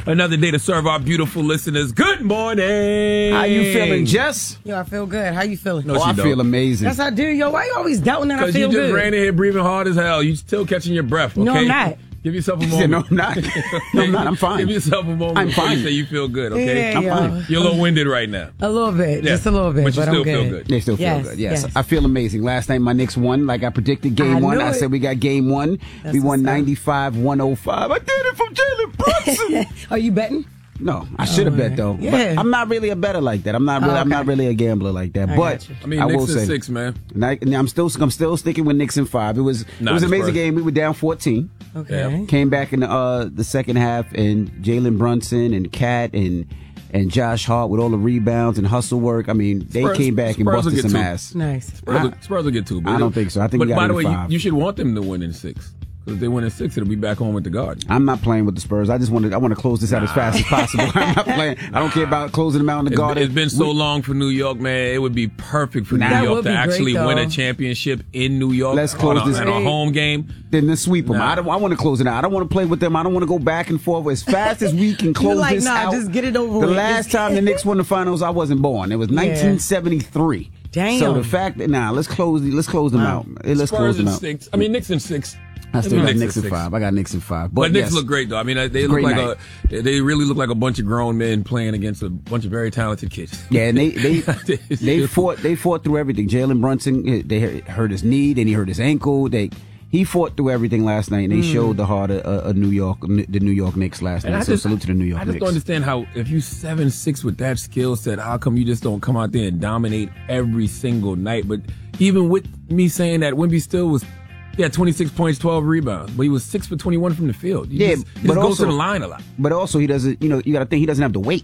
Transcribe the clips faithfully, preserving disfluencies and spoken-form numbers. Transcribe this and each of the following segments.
Another day to serve our beautiful listeners. Good morning. How you feeling, Jess? Yo, I feel good. How you feeling? No, oh, she I don't. feel amazing. Yes, I do. Yo, why you always doubting that I feel Because you just good? ran in here breathing hard as hell. You still catching your breath, okay? No, I'm not. Give yourself a She moment. said, no, I'm not. No, I'm not. I'm fine. Give yourself a moment I'm before fine. you say you feel good, okay? Yeah, I'm yo. fine. You're a little winded right now. A little bit. Yeah. Just a little bit. But you But, still I'm feel good. good. They still feel Yes, good. Yes. yes. I feel amazing. Last night, my Knicks won. Like I predicted, game I one. knew I it. said we got game one. That's we won what's up. ninety-five one oh five. I did it from Jalen Brunson. Are you betting? No, I should have Oh, bet though. yeah. But I'm not really a bettor like that. I'm not. Really, Oh, I'm not okay. really a gambler like that. I but got you. I mean, I Knicks will and say, six, man. and I, and I'm still. I'm still sticking with Knicks in five. It was. Nah, it was an the amazing Spurs. game. We were down fourteen. Okay. Yeah. Came back in the, uh, the second half, and Jalen Brunson and Cat and and Josh Hart with all the rebounds and hustle work. I mean, they Spurs- came back and Spurs will busted get some two. ass. Nice. Spurs, will, Spurs will get two. But I don't think so. I think but we got by it the in way, you, five. you should want them to win in six. Because if they win in six, it'll be back home with the Garden. I'm not playing with the Spurs. I just want to. I want to close this out as fast as possible. I'm not playing. I don't care about closing them out in the It's been, Garden. it's been so We- long for New York, man. It would be perfect for Nah. New That York would to be actually great, win a though. championship in New York. Let's close on a, this on a out. home game. Then to sweep them. Nah. I, don't, I want to close it out. I don't want to play with them. I don't want to go back and forth as fast as we can close like, this nah, out. just get it over The with. last Just- time the Knicks won the finals, I wasn't born. It was nineteen seventy-three. Damn. So the fact that nah, let's close. Let's close them Wow. out. Hey, Let's Spurs close them in out. six. I mean, Knicks in six. I still got Knicks Knicks in in six. five. I got Knicks in five. But, But Knicks yes, look great, though. I mean, they look Great like night. a. They really look like a bunch of grown men playing against a bunch of very talented kids. Yeah, and they they they fought they fought through everything. Jalen Brunson, they hurt his knee, then he hurt his ankle. They he fought through everything last night, and they showed the heart of, of, of New York, the New York Knicks last And night. I So just- salute to the New York I just Knicks. don't understand how if you seven six with that skill set, how come you just don't come out there and dominate every single night? But even with me saying that, Wemby still was. Yeah, twenty-six points, twelve rebounds, but he was six for twenty-one from the field. He Yeah, just, he but just goes also- to the line a lot. But also, he doesn't. You know, you got to think he doesn't have to wait.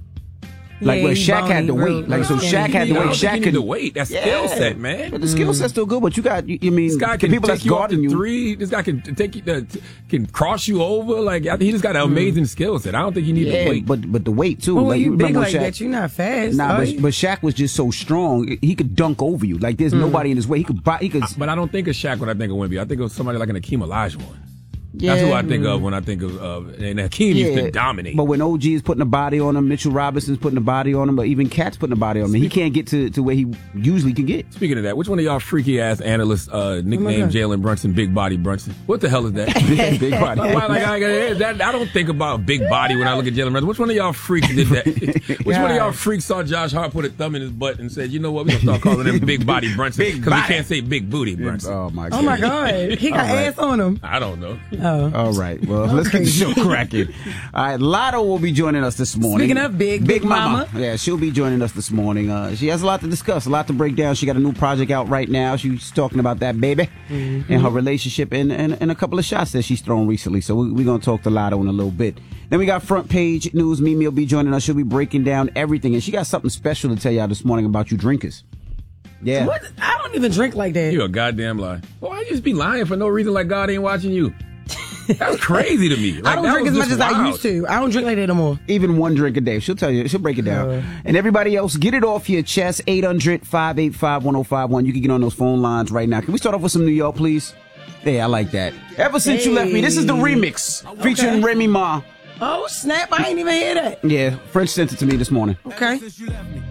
Like Yeah, where he Shaq had to bony, wait. real- Like so, real Shaq skinny. had to I wait. don't think Shaq you need could to wait. That skill set, man. But the skill set's still good. But you got. You, you mean This guy the can people take that's you off guarding the you. three. This guy can take you, uh, t- can cross you over. Like I- he just got an amazing skill set. I don't think you need Yeah, to wait. but but the weight too. Well, like when you big remember like Shaq, that, you're not fast. Nah, are but, you? but Shaq was just so strong. He could dunk over you. Like there's nobody in his way. He could. Buy, he could. But I don't think of Shaq when I think of Wemby. I think of somebody like an Akeem Olajuwon. That's who I think of when I think of. Uh, and Hakeem used to dominate. But when O G is putting a body on him, Mitchell Robinson's putting a body on him, or even Cat's putting a body on him, he can't get to, to where he usually can get. Speaking of that, which one of y'all freaky ass analysts uh, nicknamed God. Jalen Brunson Big Body Brunson? What the hell is that? Big, big body. Why, like, I, I- that, I don't think about big body when I look at Jalen Brunson. Which one of y'all freaks did that? Which one of y'all freaks saw Josh Hart put a thumb in his butt and said, you know what, we're going to start calling him Big Body Brunson Big because we body. can't say Big Booty Brunson. Oh my god. Oh my God, he got All right. ass on him. I don't know. Oh. All right. Well, let's get the show cracking. All right. Lotto will be joining us this morning. Speaking of big, Big Big Mama. Mama. Yeah, she'll be joining us this morning. Uh, she has a lot to discuss, a lot to break down. She got a new project out right now. She's talking about that baby Mm-hmm. and her relationship and, and, and a couple of shots that she's thrown recently. So we, we're going to talk to Lotto in a little bit. Then we got front page news. Mimi will be joining us. She'll be breaking down everything. And she got something special to tell y'all this morning about you drinkers. Yeah. What? I don't even drink like that. You a goddamn lie. Why you just be lying for no reason like God ain't watching you? That's crazy to me. Like, I don't that drink as was much just as I wild. used to. I don't drink like that no more. Even one drink a day. She'll tell you. She'll break it down. Uh. And everybody else, get it off your chest. eight hundred, five eight five, one oh five one. You can get on those phone lines right now. Can we start off with some New York, please? Yeah, I like that. Ever Since You Left Me. This is the remix featuring Remy Ma. Oh snap! I ain't even hear that. Yeah, French sent it to me this morning. Okay.